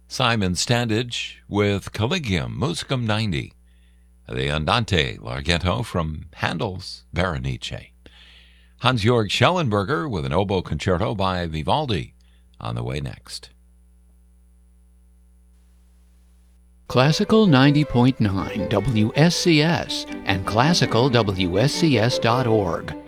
Simon Standage with Collegium Musicum 90. The Andante Larghetto from Handel's Berenice. Hans-Georg Schellenberger with an oboe concerto by Vivaldi on the way next. Classical 90.9 WSCS and classicalwscs.org